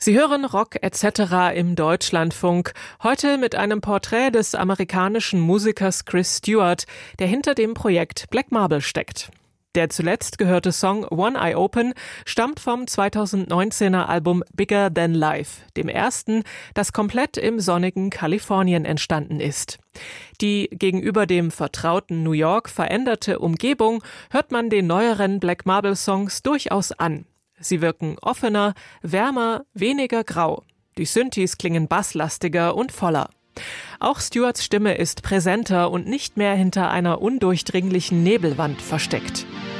Sie hören Rock etc. im Deutschlandfunk. Heute mit einem Porträt des amerikanischen Musikers Chris Stewart, der hinter dem Projekt Black Marble steckt. Der zuletzt gehörte Song One Eye Open stammt vom 2019er Album Bigger Than Life, dem ersten, das komplett im sonnigen Kalifornien entstanden ist. Die gegenüber dem vertrauten New York veränderte Umgebung hört man den neueren Black Marble Songs durchaus an. Sie wirken offener, wärmer, weniger grau. Die Synthes klingen basslastiger und voller. Auch Stewarts Stimme ist präsenter und nicht mehr hinter einer undurchdringlichen Nebelwand versteckt.